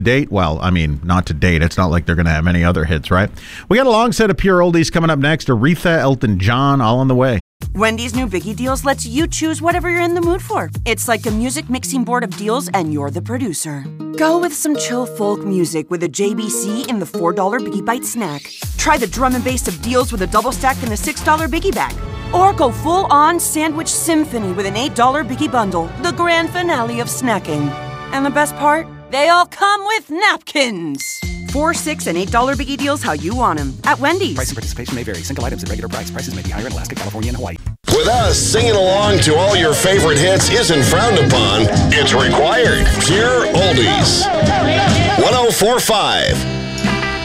date. Well, I mean, not to date. It's not like they're going to have any other hits, right? We got a long set of pure oldies coming up next. Aretha, Elton John, all on the way. Wendy's new Biggie Deals lets you choose whatever you're in the mood for. It's like a music mixing board of deals, and you're the producer. Go with some chill folk music with a JBC in the $4 Biggie Bite snack. Try the drum and bass of deals with a double stack in the $6 Biggie Bag. Or go full-on sandwich symphony with an $8 Biggie Bundle, the grand finale of snacking. And the best part? They all come with napkins. $4, $6, and $8 Biggie Deals how you want them at Wendy's. Price and participation may vary. Single items at regular price. Prices may be higher in Alaska, California, and Hawaii. With us, singing along to all your favorite hits isn't frowned upon. It's required. Pure Oldies. 104.5